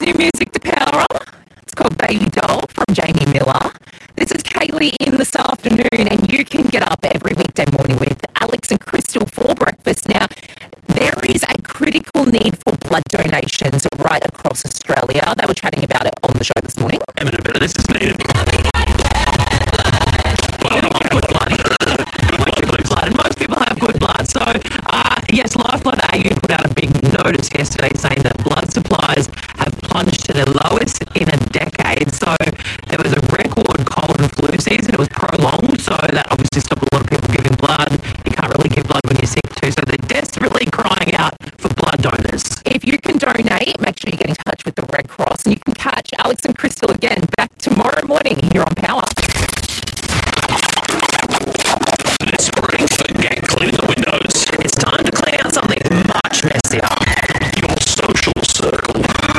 new music to power up. It's called Baby Doll from Jamie Miller. This is Kaylee in this afternoon, and you can get up every weekday morning with Alex and Crystal for breakfast. Now, there is a critical need for blood donations right across Australia. They were chatting about it on the show this morning. A bit of this is needed. Most people have good blood. So, yes, Lifeblood AU put out a big notice yesterday saying that blood supplies have plunged to their lowest in a decade. So, there was a record cold and flu season. It was prolonged, so that obviously stopped a lot of people giving blood. You can't really give blood when you're sick too, so they're desperately crying out for blood donors. If you can donate, make sure you get in touch with the Red Cross, and you can catch Alex and Crystal again back tomorrow morning here on Power. This spring, forget cleaning the windows. It's time to clean out something much messier. Your social circle.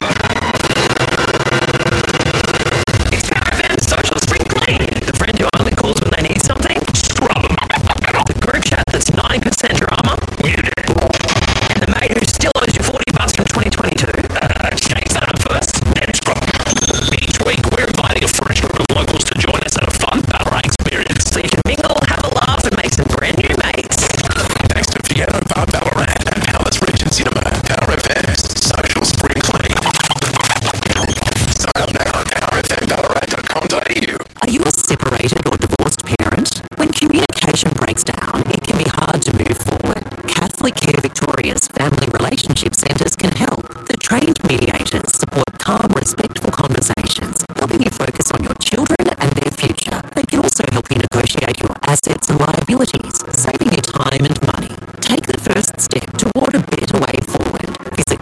It's Power FM's Social Spring Clean. The friend who only calls when they need something. Scrub 'em. The group chat that's 9% drama. And the mate who still owes you $40 from 2022. Shake that up first, then scrub 'em. Each week we're inviting a fresh group of locals to join us at a fun Ballarat experience. So you can mingle, have a laugh, and make some brand new mates. Thanks to Fiona Bar Ballarat and Palace Region Cinema, Power FM's Social Spring Clean. Sign up now at powerfmballarat.com.au. Are you a separated or divorced parent? When communication breaks down, it can be hard to move forward. Catholic Care Victoria's Family Relationship Centres can help. The trained mediators support calm, respectful conversations, helping you focus on your children and their future. They can also help you negotiate your assets and liabilities, saving you time and money. Take the first step toward a better way forward. Visit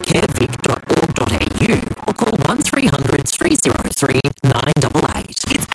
catholiccarevic.org.au or call 1300 303 988. It's